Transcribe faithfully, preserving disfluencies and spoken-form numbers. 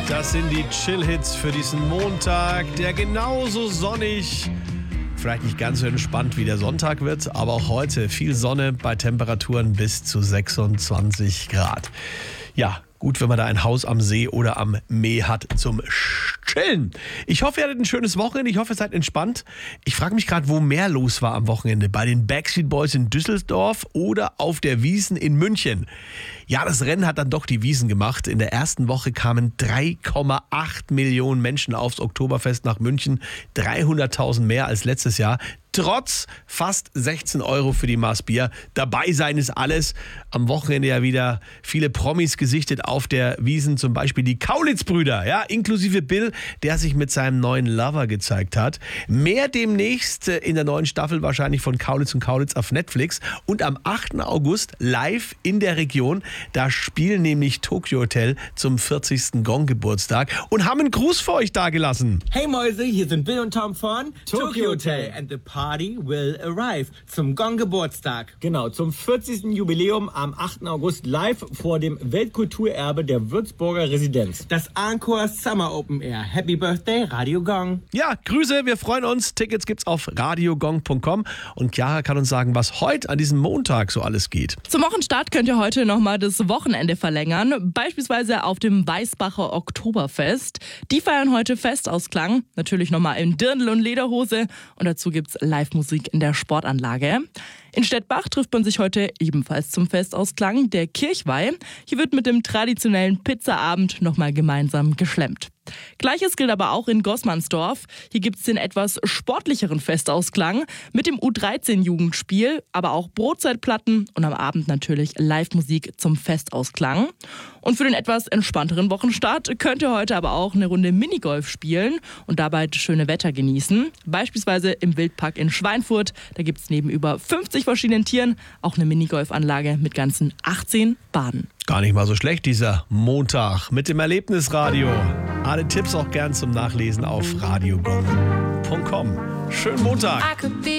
Das sind die Chill-Hits für diesen Montag, der genauso sonnig, vielleicht nicht ganz so entspannt wie der Sonntag wird, aber auch heute viel Sonne bei Temperaturen bis zu sechsundzwanzig Grad. Ja, gut, wenn man da ein Haus am See oder am Mee hat zum Chillen. Ich hoffe, ihr hattet ein schönes Wochenende. Ich hoffe, ihr seid entspannt. Ich frage mich gerade, wo mehr los war am Wochenende. Bei den Backstreet Boys in Düsseldorf oder auf der Wiesn in München. Ja, das Rennen hat dann doch die Wiesn gemacht. In der ersten Woche kamen drei Komma acht Millionen Menschen aufs Oktoberfest nach München. dreihunderttausend mehr als letztes Jahr. Trotz fast sechzehn Euro für die Maß Bier. Dabei sein ist alles. Am Wochenende ja wieder viele Promis gesichtet auf der Wiesn. Zum Beispiel die Kaulitz-Brüder, ja, inklusive Bill, der sich mit seinem neuen Lover gezeigt hat. Mehr demnächst in der neuen Staffel wahrscheinlich von Kaulitz und Kaulitz auf Netflix. Und am achten August live in der Region. Da spielen nämlich Tokyo Hotel zum vierzigsten Gong-Geburtstag und haben einen Gruß für euch dagelassen. Hey Mäuse, hier sind Bill und Tom von Tokyo Hotel and the party will arrive zum Gong-Geburtstag. Genau, zum vierzigsten Jubiläum am achten August live vor dem Weltkulturerbe der Würzburger Residenz. Das Encore Summer Open Air. Happy Birthday, Radio Gong. Ja, Grüße, wir freuen uns. Tickets gibt's auf radiogong punkt com und Chiara kann uns sagen, was heute an diesem Montag so alles geht. Zum Wochenstart könnt ihr heute nochmal das Wochenende verlängern, beispielsweise auf dem Weißbacher Oktoberfest. Die feiern heute Festausklang, natürlich nochmal in Dirndl und Lederhose und dazu gibt's Live-Musik in der Sportanlage. In Stettbach trifft man sich heute ebenfalls zum Festausklang, der Kirchweih. Hier wird mit dem traditionellen Pizzaabend nochmal gemeinsam geschlemmt. Gleiches gilt aber auch in Goßmannsdorf. Hier gibt es den etwas sportlicheren Festausklang mit dem U dreizehn Jugendspiel, aber auch Brotzeitplatten und am Abend natürlich Live-Musik zum Festausklang. Und für den etwas entspannteren Wochenstart könnt ihr heute aber auch eine Runde Minigolf spielen und dabei das schöne Wetter genießen. Beispielsweise im Wildpark in Schweinfurt. Da gibt es neben über fünfzig verschiedenen Tieren auch eine Minigolfanlage mit ganzen achtzehn Bahnen. Gar nicht mal so schlecht, dieser Montag mit dem Erlebnisradio. Alle Tipps auch gern zum Nachlesen auf radiogong punkt com. Schönen Montag!